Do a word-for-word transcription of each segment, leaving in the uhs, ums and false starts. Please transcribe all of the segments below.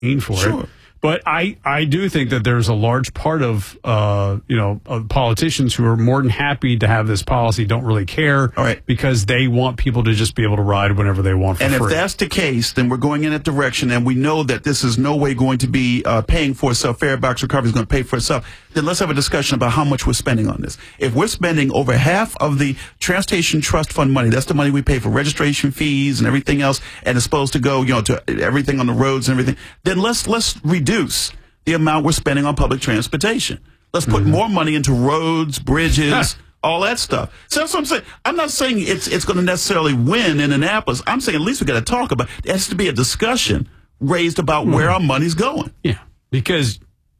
paying for Sure. it. But I, I do think that there's a large part of, uh, you know, of politicians who are more than happy to have this policy, don't really care, All right. because they want people to just be able to ride whenever they want for And free. if that's the case, then we're going in that direction, and we know that this is no way going to be uh, paying for itself. Farebox Recovery is going to pay for itself. Then let's have a discussion about how much we're spending on this. If we're spending over half of the Transportation Trust Fund money, that's the money we pay for registration fees and everything else, and it's supposed to go, you know, to everything on the roads and everything, then let's let's reduce the amount we're spending on public transportation. Let's put mm-hmm. more money into roads, bridges, all that stuff. So that's what I'm saying. I'm not saying it's it's going to necessarily win in Annapolis. I'm saying at least we got to talk about it. There has to be a discussion raised about mm-hmm. where our money's going. Yeah, because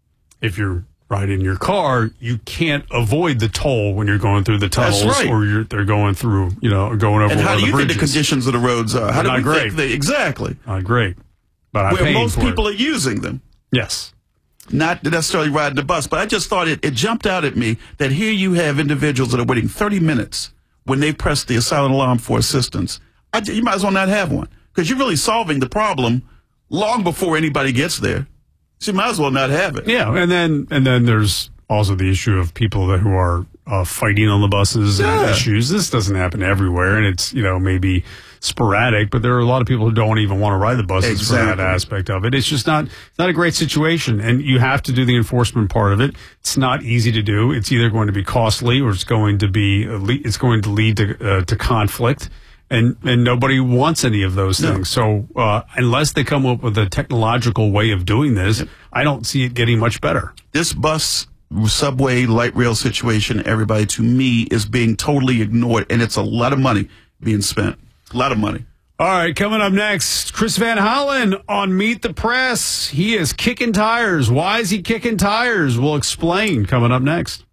if you're riding in your car, you can't avoid the toll when you're going through the tunnels, That's right. or you're, they're going through, you know, going over. And how do you the think the conditions of the roads are? How They're do not we great. think they exactly? Not great, but I'm where paying most for people it. are using them. Yes. Not necessarily riding the bus, but I just thought it, it jumped out at me that here you have individuals that are waiting thirty minutes when they press the silent alarm for assistance. I, you might as well not have one, because you're really solving the problem long before anybody gets there. So you might as well not have it. Yeah, and then and then there's also the issue of people that who are uh, fighting on the buses Yeah. and issues. This doesn't happen everywhere, and it's, you know, maybe sporadic, but there are a lot of people who don't even want to ride the buses Exactly. for that aspect of it. It's just not it's not a great situation, and you have to do the enforcement part of it. It's not easy to do. It's either going to be costly, or it's going to be it's going to lead to uh, to conflict. And and nobody wants any of those No. things. So uh, unless they come up with a technological way of doing this, Yep. I don't see it getting much better. This bus, subway, light rail situation, everybody, to me, is being totally ignored, and it's a lot of money being spent. A lot of money. All right, coming up next, Chris Van Hollen on Meet the Press. He is kicking tires. Why is he kicking tires? We'll explain coming up next.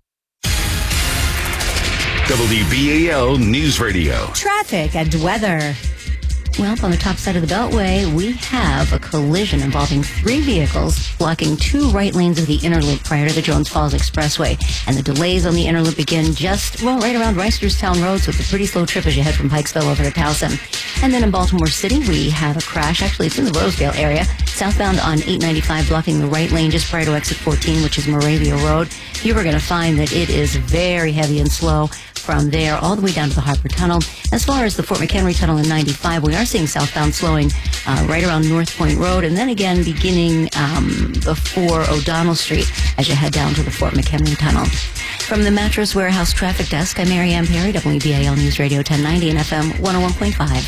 W B A L News Radio. Traffic and weather. Well, on the top side of the Beltway, we have a collision involving three vehicles blocking two right lanes of the inner loop prior to the Jones Falls Expressway. And the delays on the inner loop begin just, well, right around Reisterstown Road, so it's a pretty slow trip as you head from Pikesville over to Towson. And then in Baltimore City, we have a crash. Actually, it's in the Rosedale area, southbound on eight ninety-five, blocking the right lane just prior to exit fourteen, which is Moravia Road. You are going to find that it is very heavy and slow from there all the way down to the Harbor Tunnel. As far as the Fort McHenry Tunnel in ninety-five, we are seeing southbound slowing uh, right around North Point Road, and then again beginning um, before O'Donnell Street as you head down to the Fort McHenry Tunnel. From the Mattress Warehouse Traffic Desk, I'm Mary Ann Perry, W B A L News Radio ten ninety and F M one oh one point five.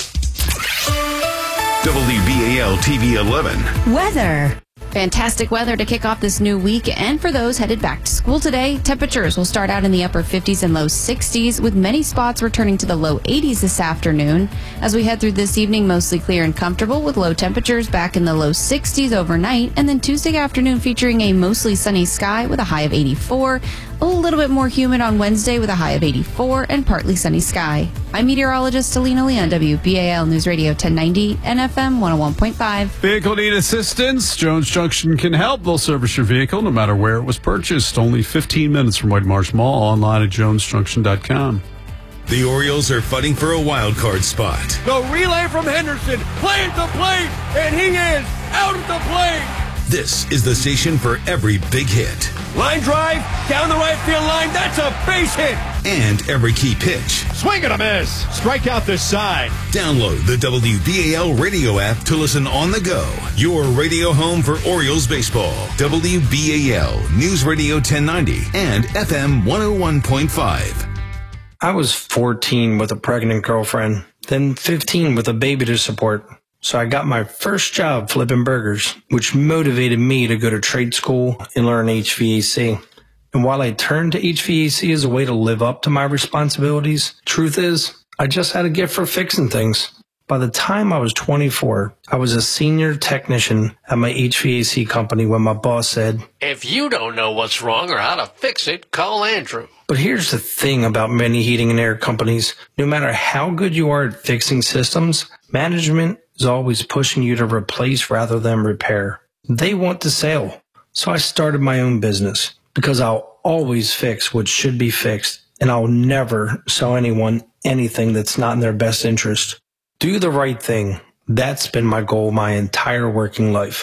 W B A L T V eleven. Weather. Fantastic weather to kick off this new week, and for those headed back to school today, temperatures will start out in the upper fifties and low sixties, with many spots returning to the low eighties this afternoon. As we head through this evening, mostly clear and comfortable, with low temperatures back in the low sixties overnight, and then Tuesday afternoon featuring a mostly sunny sky with a high of eighty-four, a little bit more humid on Wednesday with a high of eighty-four, and partly sunny sky. I'm meteorologist Alina Lee on W B A L News Radio ten ninety and F M one oh one point five. Vehicle need assistance? Jones Junction can help. They'll service your vehicle no matter where it was purchased. Only fifteen minutes from White Marsh Mall. Online at jones junction dot com. The Orioles are fighting for a wild card spot. The relay from Henderson, play at the plate, and he is out at the plate. This is the station for every big hit. Line drive, down the right field line, that's a base hit. And every key pitch. Swing and a miss. Strike out this side. Download the W B A L radio app to listen on the go. Your radio home for Orioles baseball. W B A L News Radio ten ninety and F M one oh one point five. I was fourteen with a pregnant girlfriend, then fifteen with a baby to support. So I got my first job flipping burgers, which motivated me to go to trade school and learn H V A C. And while I turned to H V A C as a way to live up to my responsibilities, truth is, I just had a gift for fixing things. By the time I was twenty-four, I was a senior technician at my H V A C company when my boss said, "If you don't know what's wrong or how to fix it, call Andrew." But here's the thing about many heating and air companies. No matter how good you are at fixing systems, management is always pushing you to replace rather than repair. They want the sale. So I started my own business because I'll always fix what should be fixed, and I'll never sell anyone anything that's not in their best interest. Do the right thing. That's been my goal my entire working life.